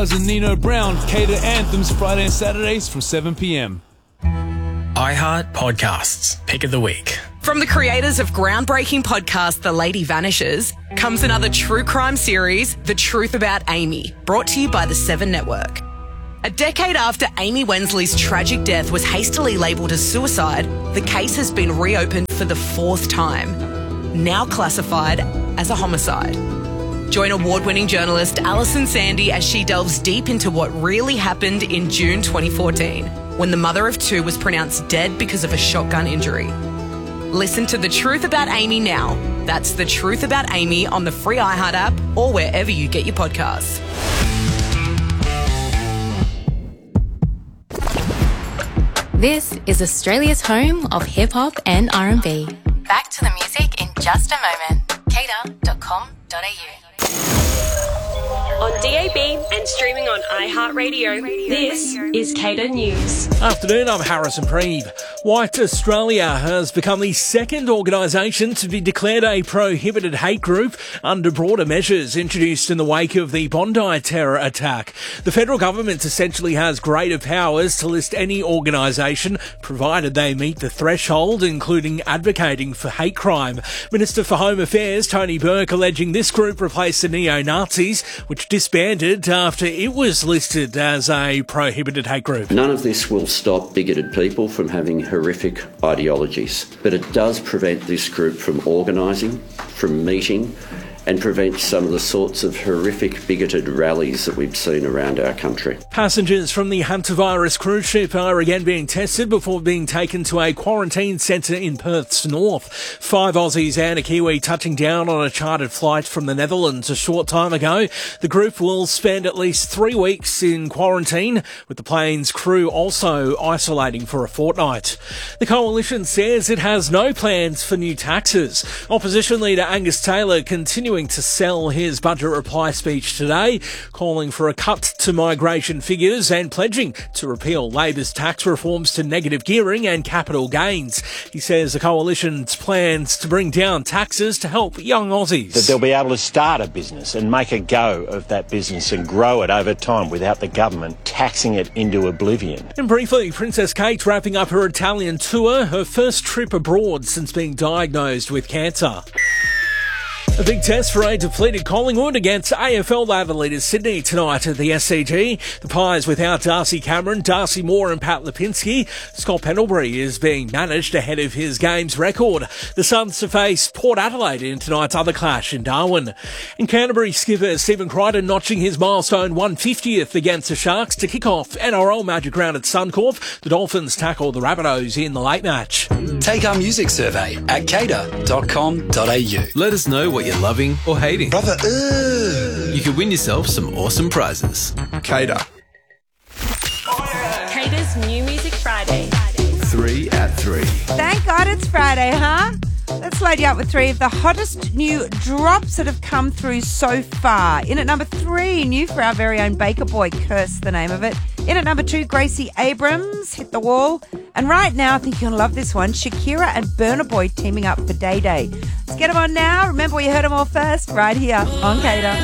And Nino Brown cater anthems Friday and Saturdays from 7 p.m. iHeart Podcasts, Pick of the Week. From the creators of groundbreaking podcast The Lady Vanishes comes another true crime series, The Truth About Amy, brought to you by the Seven Network. A decade after Amy Wensley's tragic death was hastily labelled as suicide, the case has been reopened for the fourth time, now classified as a homicide. Join award-winning journalist Alison Sandy as she delves deep into what really happened in June 2014, when the mother of two was pronounced dead because of a shotgun injury. Listen to The Truth About Amy now. That's The Truth About Amy on the free iHeart app or wherever you get your podcasts. This is Australia's home of hip-hop and R&B. Back to the music in just a moment. Cater.com.au. On DAB and streaming on iHeartRadio, this is Cater News. Afternoon, I'm Harrison Preeve. White Australia has become the second organisation to be declared a prohibited hate group under broader measures introduced in the wake of the Bondi terror attack. The federal government essentially has greater powers to list any organisation, provided they meet the threshold, including advocating for hate crime. Minister for Home Affairs Tony Burke alleging this group replaced the neo-Nazis, which disbanded after it was listed as a prohibited hate group. None of this will stop bigoted people from having horrific ideologies, but it does prevent this group from organising, from meeting, and prevent some of the sorts of horrific bigoted rallies that we've seen around our country. Passengers from the hantavirus cruise ship are again being tested before being taken to a quarantine centre in Perth's north. 5 Aussies and a Kiwi touching down on a chartered flight from the Netherlands a short time ago. The group will spend at least 3 weeks in quarantine, with the plane's crew also isolating for a fortnight. The Coalition says it has no plans for new taxes. Opposition leader Angus Taylor continuing to sell his budget reply speech today, calling for a cut to migration figures and pledging to repeal Labor's tax reforms to negative gearing and capital gains. He says the Coalition's plans to bring down taxes to help young Aussies. That they'll be able to start a business and make a go of that business and grow it over time without the government taxing it into oblivion. And briefly, Princess Kate wrapping up her Italian tour, her first trip abroad since being diagnosed with cancer. A big test for a depleted Collingwood against AFL ladder leaders Sydney tonight at the SCG. The Pies without Darcy Cameron, Darcy Moore and Pat Lipinski. Scott Pendlebury is being managed ahead of his game's record. The Suns to face Port Adelaide in tonight's other clash in Darwin. And Canterbury skipper Stephen Crichton notching his milestone 150th against the Sharks to kick off NRL Magic Round at Suncorp. The Dolphins tackle the Rabbitohs in the late match. Take our music survey at cater.com.au. Let us know what you're loving or hating. Brother, You could win yourself some awesome prizes. Cater. Cater's New Music Friday. 3 at 3. Thank God it's Friday, huh? Let's load you up with 3 of the hottest new drops that have come through so far. In at number 3, new for our very own Baker Boy, Curse, the name of it. In at number 2, Gracie Abrams, Hit the Wall. And right now, I think you're going to love this one, Shakira and Burna Boy teaming up for Day Day. Let's get them on now. Remember where you heard them all first, right here on Cater.